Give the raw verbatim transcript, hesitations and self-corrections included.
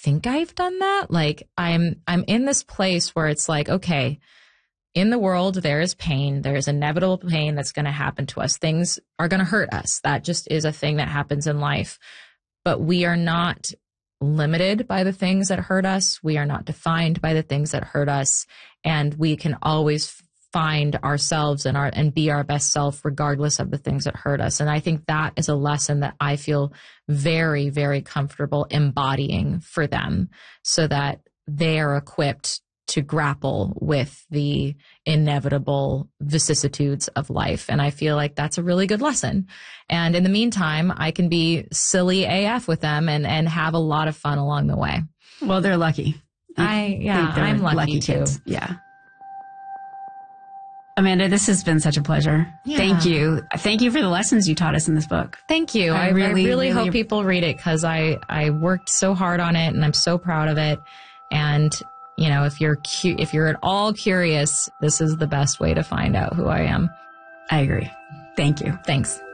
think I've done that. Like I'm, I'm in this place where it's like, okay, in the world, there is pain. There is inevitable pain that's going to happen to us. Things are going to hurt us. That just is a thing that happens in life. But we are not limited by the things that hurt us. We are not defined by the things that hurt us. And we can always find ourselves and our and be our best self regardless of the things that hurt us. And I think that is a lesson that I feel very, very comfortable embodying for them so that they are equipped to grapple with the inevitable vicissitudes of life. And I feel like that's a really good lesson. And in the meantime, I can be silly A F with them and, and have a lot of fun along the way. Well, they're lucky. I, yeah, I'm lucky, lucky too. Kids. Yeah. Amanda, this has been such a pleasure. Yeah. Thank you. Thank you for the lessons you taught us in this book. Thank you. I, I really, I really, really hope people read it because I, I worked so hard on it and I'm so proud of it. And, you know, if you're cu- if you're at all curious, this is the best way to find out who I am. I agree. Thank you. Thanks.